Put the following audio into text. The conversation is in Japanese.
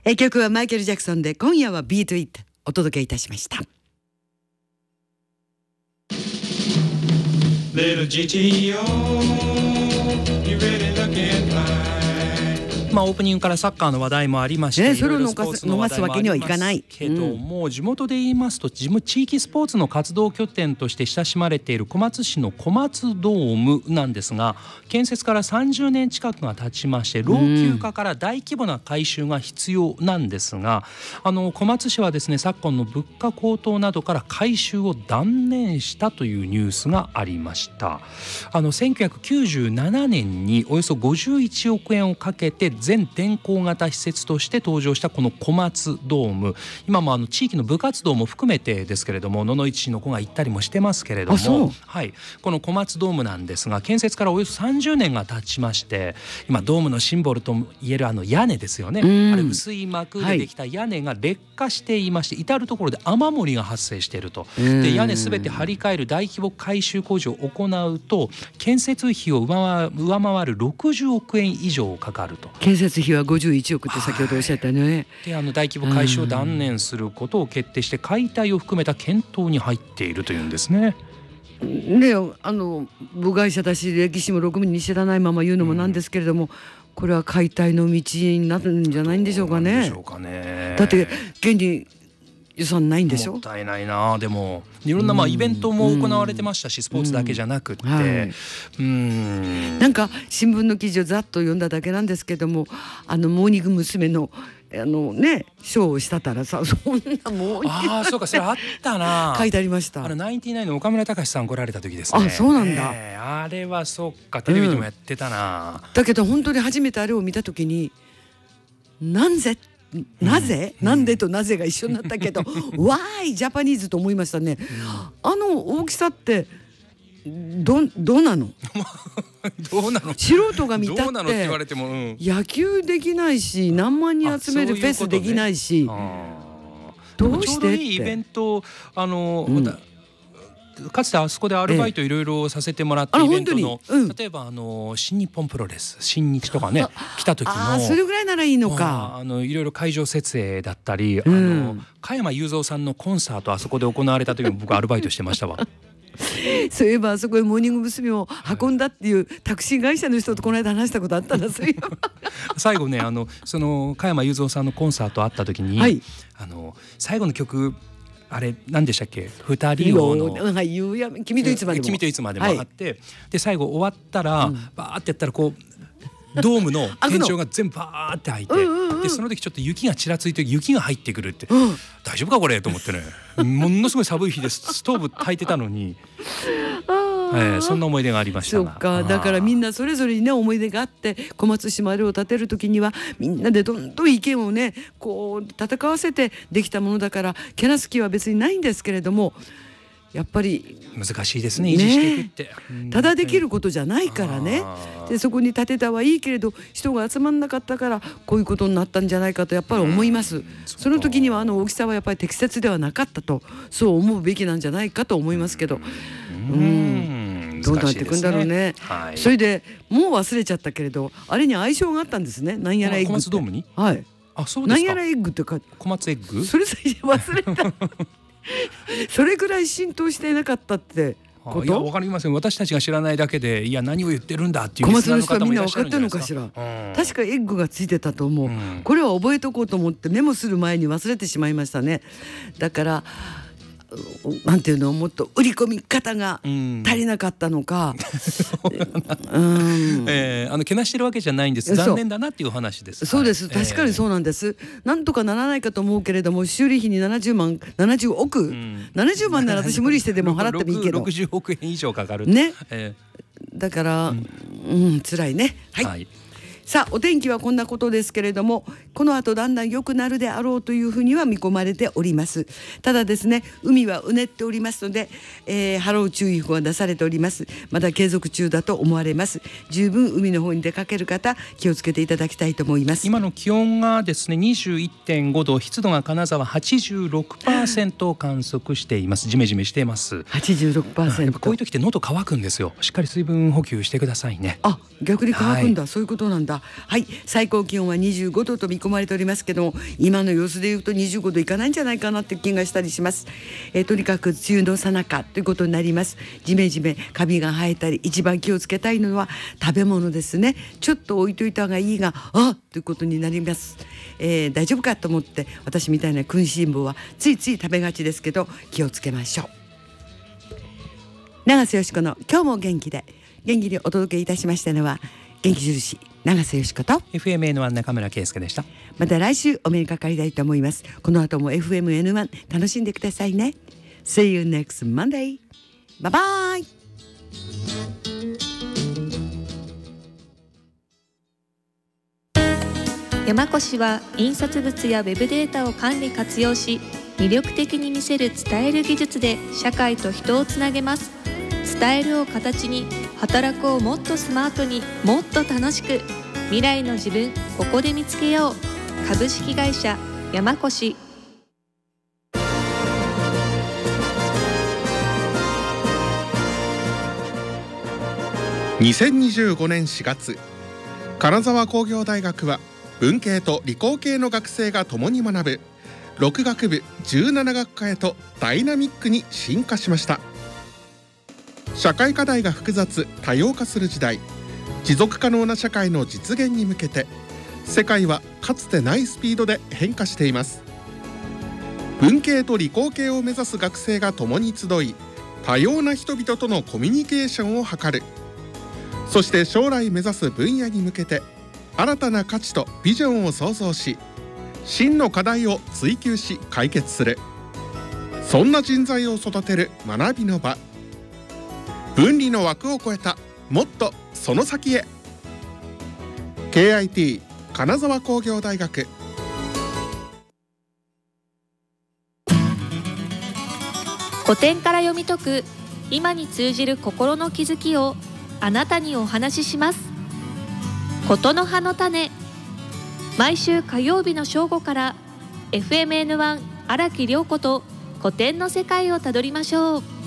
曲はマイケル・ジャクソンで今夜はビート・イットお届けいたしました。 Little GTO, you really looking fine. オープニングからサッカーの話題もありまして、 それを逃すわけにはいかないけども、地元で言いますと地域スポーツの活動拠点として親しまれている小松市の小松ドームなんですが、建設から30年近くが経ちまして老朽化から大規模な改修が必要なんですが、小松市はですね、昨今の物価高騰などから改修を断念したというニュースがありました。1997年におよそ51億円をかけて全天候型施設として登場したこの小松ドーム、今も地域の部活動も含めてですけれども、野々市市の子が行ったりもしてますけれども、はい、この小松ドームなんですが、建設からおよそ30年が経ちまして、今ドームのシンボルといえる屋根ですよね、あれ薄い膜でできた屋根が劣化していまして、至る所で雨漏りが発生していると。で、屋根すべて張り替える大規模改修工事を行うと建設費を上回る60億円以上かかると。 建設費は51億って先ほどおっしゃったね。 で、大規模改修を断念することを決定して解体を含めた検討に入っているというんですね。 ね、部外者だし歴史もろくに知らないまま言うのもなんですけれども、これは解体の道になるんじゃないんでしょうかね。だって現に予算ないんでしょ。 もったいないな。でもいろんなイベントも行われてましたし、スポーツだけじゃなくって、 なんか新聞の記事をざっと読んだだけなんですけども、モーニング娘。のショーをしたたらさ、そんなもうそうか、それあったな。 書いてありました。 ナインティナインの岡村隆史さん来られた時ですね。 そうなんだ。 あれはそっか、テレビでもやってたな。 だけど本当に初めてあれを見た時に、なぜなんでとなぜが一緒になったけどわーいジャパニーズと思いましたね。大きさってどうなのどうなの素人が見たってどうなのって言われても、 野球できないし、何万人集めるフェスできないし、どうしてって。 ちょうどいいイベント、かつてあそこでアルバイトいろいろさせてもらってイベントの、例えば新日本プロレス新日とかね来た時も、 それぐらいならいいのか。 いろいろ会場設営だったり、加山雄三さんのコンサートあそこで行われた時も僕アルバイトしてましたわ。 そういえばあそこへモーニング娘。を運んだっていうタクシー会社の人とこの間話したことあったな。そういえば最後ね、その加山雄三さんのコンサートあった時に、最後の曲あれ何でしたっけ、二人をの君といつまでも、 君といつまでもあって、で最後終わったら、バーってやったらこうドームの天井が全部バーって開いて、でその時ちょっと雪がちらついて雪が入ってくるって、大丈夫かこれと思ってね、ものすごい寒い日でストーブ焚いてたのにそんな思い出がありましたが。 そうか、だからみんなそれぞれにね思い出があって、小松市までを建てる時にはみんなでどんどん意見をねこう戦わせてできたものだから、けなす気は別にないんですけれども、やっぱり難しいですね、維持していくって、 ただできることじゃないからね。でそこに建てたはいいけれど人が集まんなかったからこういうことになったんじゃないかとやっぱり思います。その時には大きさはやっぱり適切ではなかったと、そう思うべきなんじゃないかと思いますけど、どうなっていくんだろうね。それでもう忘れちゃったけれど、あれに愛称があったんですね。なんやらエッグって。 小松ドームに？ はい。 そうですか。 なんやらエッグってか小松エッグ？ それさえ忘れた。それぐらい浸透していなかったってこと？ いや分かりません。私たちが知らないだけで、いや何を言ってるんだっていう小松の人はみんな分かってるのかしら。確かエッグがついてたと思う。これは覚えとこうと思ってメモする前に忘れてしまいましたね。だからなんていうの、もっと売り込み方が足りなかったのか。 けなしてるわけじゃないんです。残念だなっていう話です。 そうです、確かにそうなんです。なんとかならないかと思うけれども、修理費に70億、70万なら私無理してでも払ってもいいけど 60億円以上かかるね。だから辛いね。はい、さあお天気はこんなことですけれども、この後だんだん良くなるであろうというふうには見込まれております。ただですね、海はうねっておりますので、波浪注意報が出されております。まだ継続中だと思われます。十分海の方に出かける方気をつけていただきたいと思います。 今の気温がですね 21.5 度、湿度が金沢 86% を観測しています。ジメジメしています。 86%。 やっぱこういう時って喉乾くんですよ。しっかり水分補給してくださいね。 逆に乾くんだ、そういうことなんだ。 だ。はい、最高気温は25度と見込まれておりますけども、今の様子でいうと25度いかないんじゃないかなって気がしたりします。とにかく梅雨の最中ということになります。ジメジメカビが生えたり、一番気をつけたいのは食べ物ですね。ちょっと置いといた方がいいが、ということになります。大丈夫かと思って私みたいな君子ん坊はついつい食べがちですけど、気をつけましょう。長瀬よしこの今日も元気で、元気にお届けいたしましたのは元気印長瀬よしこと FMN1 中村圭介でした。 また来週お目にかかりたいと思います。この後も FMN1 楽しんでくださいね。 See you next Monday. バイバイ。 山越は印刷物やウェブデータを管理活用し、魅力的に見せる伝える技術で社会と人をつなげます。伝えるを形に、働くをもっとスマートに、もっと楽しく、未来の自分ここで見つけよう。株式会社山越。 2025年4月、金沢工業大学は文系と理工系の学生が共に学ぶ6学部17学科へとダイナミックに進化しました。社会課題が複雑多様化する時代、持続可能な社会の実現に向けて、世界はかつてないスピードで変化しています。文系と理工系を目指す学生が共に集い、多様な人々とのコミュニケーションを図る。そして将来目指す分野に向けて新たな価値とビジョンを創造し、真の課題を追求し解決する、そんな人材を育てる学びの場。分離の枠を超えたもっとその先へ。 KIT 金沢工業大学。 古典から読み解く今に通じる心の気づきをあなたにお話しします。ことの葉の種。毎週火曜日の正午から FMN1 荒木涼子と古典の世界をたどりましょう。